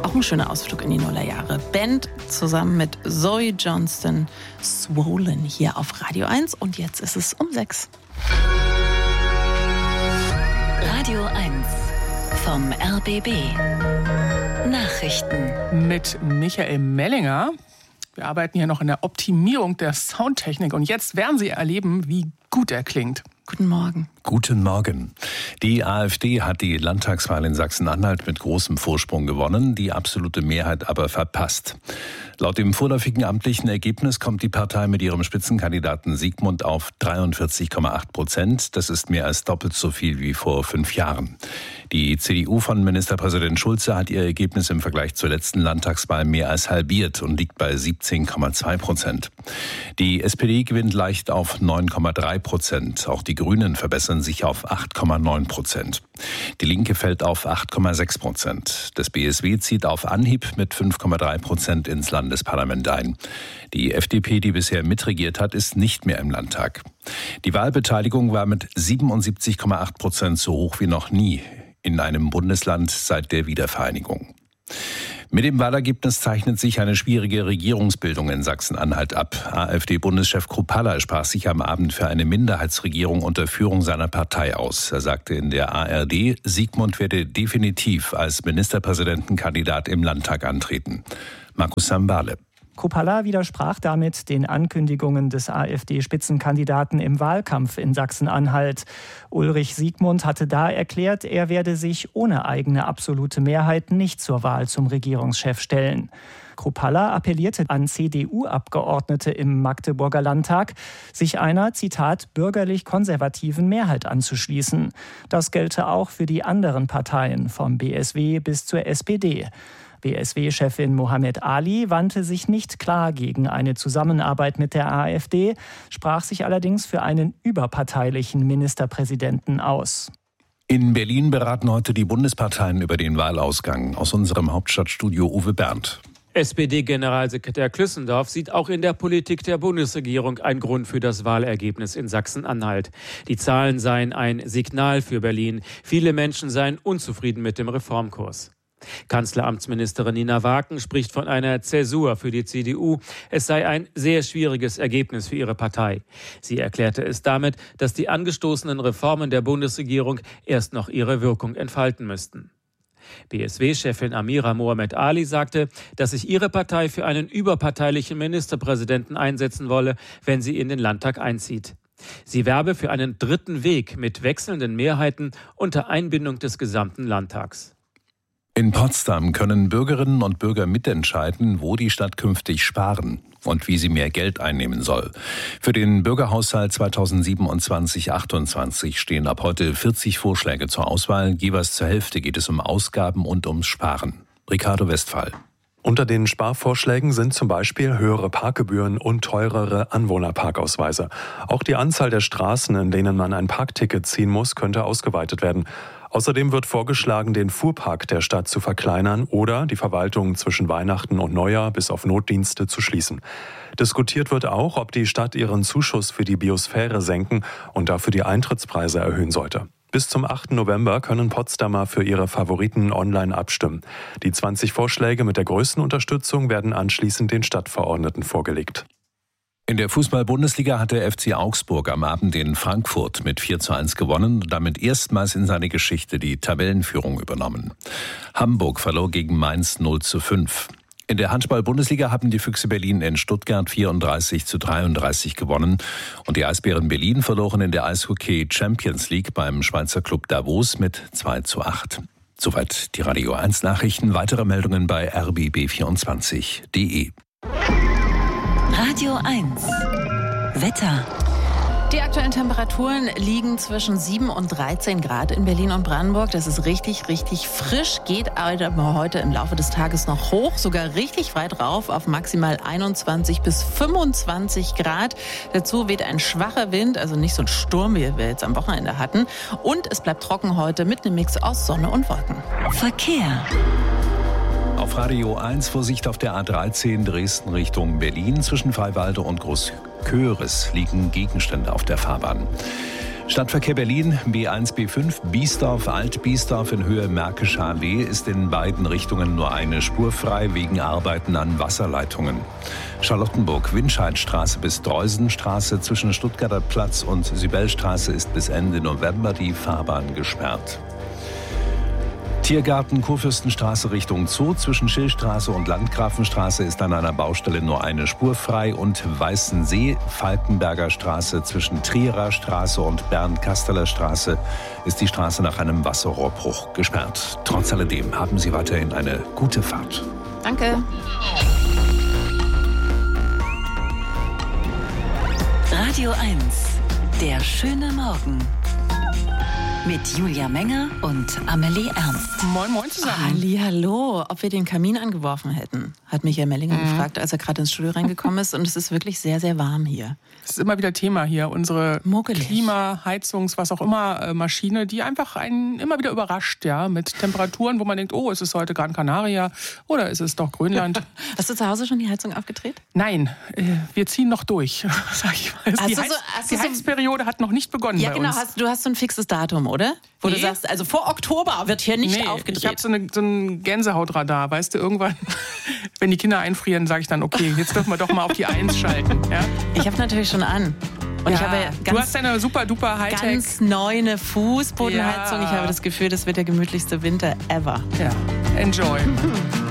Auch ein schöner Ausflug in die Nullerjahre. Band zusammen mit Zoe Johnston, Swollen hier auf Radio 1. Und jetzt ist es um 6. Radio 1 vom RBB. Nachrichten. Mit Michael Mellinger. Wir arbeiten hier noch an der Optimierung der Soundtechnik. Und jetzt werden Sie erleben, wie gut er klingt. Guten Morgen. Guten Morgen. Die AfD hat die Landtagswahl in Sachsen-Anhalt mit großem Vorsprung gewonnen, die absolute Mehrheit aber verpasst. Laut dem vorläufigen amtlichen Ergebnis kommt die Partei mit ihrem Spitzenkandidaten Siegmund auf 43,8%. Das ist mehr als doppelt so viel wie vor 5 Jahren. Die CDU von Ministerpräsident Schulze hat ihr Ergebnis im Vergleich zur letzten Landtagswahl mehr als halbiert und liegt bei 17,2%. Die SPD gewinnt leicht auf 9,3%. Auch die Grünen verbessern sich auf 8,9%. Die Linke fällt auf 8,6%. Das BSW zieht auf Anhieb mit 5,3% ins Landesparlament ein. Die FDP, die bisher mitregiert hat, ist nicht mehr im Landtag. Die Wahlbeteiligung war mit 77,8% so hoch wie noch nie in einem Bundesland seit der Wiedervereinigung. Mit dem Wahlergebnis zeichnet sich eine schwierige Regierungsbildung in Sachsen-Anhalt ab. AfD-Bundeschef Kruppalla sprach sich am Abend für eine Minderheitsregierung unter Führung seiner Partei aus. Er sagte in der ARD, Siegmund werde definitiv als Ministerpräsidentenkandidat im Landtag antreten. Markus Sambale. Kruppalla widersprach damit den Ankündigungen des AfD-Spitzenkandidaten im Wahlkampf in Sachsen-Anhalt. Ulrich Siegmund hatte da erklärt, er werde sich ohne eigene absolute Mehrheit nicht zur Wahl zum Regierungschef stellen. Kruppalla appellierte an CDU-Abgeordnete im Magdeburger Landtag, sich einer, Zitat, bürgerlich-konservativen Mehrheit anzuschließen. Das gelte auch für die anderen Parteien, vom BSW bis zur SPD. BSW-Chefin Mohammed Ali wandte sich nicht klar gegen eine Zusammenarbeit mit der AfD, sprach sich allerdings für einen überparteilichen Ministerpräsidenten aus. In Berlin beraten heute die Bundesparteien über den Wahlausgang. Aus unserem Hauptstadtstudio Uwe Berndt. SPD-Generalsekretär Klüssendorf sieht auch in der Politik der Bundesregierung einen Grund für das Wahlergebnis in Sachsen-Anhalt. Die Zahlen seien ein Signal für Berlin. Viele Menschen seien unzufrieden mit dem Reformkurs. Kanzleramtsministerin Nina Waken spricht von einer Zäsur für die CDU. Es sei ein sehr schwieriges Ergebnis für ihre Partei. Sie erklärte es damit, dass die angestoßenen Reformen der Bundesregierung erst noch ihre Wirkung entfalten müssten. BSW-Chefin Amira Mohamed Ali sagte, dass sich ihre Partei für einen überparteilichen Ministerpräsidenten einsetzen wolle, wenn sie in den Landtag einzieht. Sie werbe für einen dritten Weg mit wechselnden Mehrheiten unter Einbindung des gesamten Landtags. In Potsdam können Bürgerinnen und Bürger mitentscheiden, wo die Stadt künftig sparen und wie sie mehr Geld einnehmen soll. Für den Bürgerhaushalt 2027/28 stehen ab heute 40 Vorschläge zur Auswahl. Jeweils zur Hälfte geht es um Ausgaben und ums Sparen. Ricardo Westphal. Unter den Sparvorschlägen sind zum Beispiel höhere Parkgebühren und teurere Anwohnerparkausweise. Auch die Anzahl der Straßen, in denen man ein Parkticket ziehen muss, könnte ausgeweitet werden. Außerdem wird vorgeschlagen, den Fuhrpark der Stadt zu verkleinern oder die Verwaltung zwischen Weihnachten und Neujahr bis auf Notdienste zu schließen. Diskutiert wird auch, ob die Stadt ihren Zuschuss für die Biosphäre senken und dafür die Eintrittspreise erhöhen sollte. Bis zum 8. November können Potsdamer für ihre Favoriten online abstimmen. Die 20 Vorschläge mit der größten Unterstützung werden anschließend den Stadtverordneten vorgelegt. In der Fußball-Bundesliga hat der FC Augsburg am Abend in Frankfurt mit 4:1 gewonnen und damit erstmals in seiner Geschichte die Tabellenführung übernommen. Hamburg verlor gegen Mainz 0:5. In der Handball-Bundesliga haben die Füchse Berlin in Stuttgart 34:33 gewonnen und die Eisbären Berlin verloren in der Eishockey Champions League beim Schweizer Club Davos mit 2:8. Soweit die Radio 1 Nachrichten. Weitere Meldungen bei rbb24.de. Radio 1 Wetter. Die aktuellen Temperaturen liegen zwischen 7 und 13 Grad in Berlin und Brandenburg. Das ist richtig, richtig frisch. Geht aber heute im Laufe des Tages noch hoch, sogar richtig weit rauf auf maximal 21 bis 25 Grad. Dazu weht ein schwacher Wind, also nicht so ein Sturm, wie wir jetzt am Wochenende hatten. Und es bleibt trocken heute mit einem Mix aus Sonne und Wolken. Verkehr. Auf Radio 1 Vorsicht auf der A13 Dresden Richtung Berlin. Zwischen Freiwalde und Großköris liegen Gegenstände auf der Fahrbahn. Stadtverkehr Berlin, B1, B5, Biesdorf, Alt-Biesdorf in Höhe Märkischer Allee ist in beiden Richtungen nur eine Spur frei wegen Arbeiten an Wasserleitungen. Charlottenburg, Winscheidstraße bis Dreusenstraße zwischen Stuttgarter Platz und Sibelstraße ist bis Ende November die Fahrbahn gesperrt. Tiergarten, Kurfürstenstraße Richtung Zoo zwischen Schillstraße und Landgrafenstraße ist an einer Baustelle nur eine Spur frei und Weißensee, Falkenberger Straße zwischen Trierer Straße und Bernd-Kasteler Straße ist die Straße nach einem Wasserrohrbruch gesperrt. Trotz alledem haben Sie weiterhin eine gute Fahrt. Danke. Radio 1, der schöne Morgen. Mit Julia Menger und Amelie Ernst. Moin, moin zusammen. Hallihallo, ob wir den Kamin angeworfen hätten, hat Michael Mellinger gefragt, als er gerade ins Studio reingekommen ist. Und es ist wirklich sehr, sehr warm hier. Das ist immer wieder Thema hier. Unsere Muckelig. Klima-, Heizungs-, was auch immer Maschine, die einfach einen immer wieder überrascht, ja, mit Temperaturen, wo man denkt, oh, ist es heute Gran Canaria oder ist es doch Grönland? Hast du zu Hause schon die Heizung aufgedreht? Nein, wir ziehen noch durch, sag ich mal. Die Heizperiode hat noch nicht begonnen bei uns. Du hast so ein fixes Datum, oder? Wo du sagst, also vor Oktober wird hier nicht aufgedreht. Ich habe so ein Gänsehautradar, weißt du, irgendwann, wenn die Kinder einfrieren, sage ich dann, okay, jetzt dürfen wir doch mal auf die 1 schalten. Ja? Ich habe natürlich schon an. Und ich habe du hast eine super-duper Hightech. Ganz neue Fußbodenheizung. Ja. Ich habe das Gefühl, das wird der gemütlichste Winter ever. Ja, enjoy.